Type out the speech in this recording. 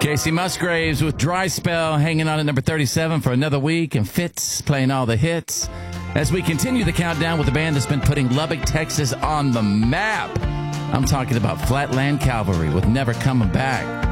Casey Musgraves with Dry Spell hanging on at number 37 for another week, and Fitz playing all the hits. As we continue the countdown with the band that's been putting Lubbock, Texas on the map. I'm talking about Flatland Cavalry with Never Coming Back.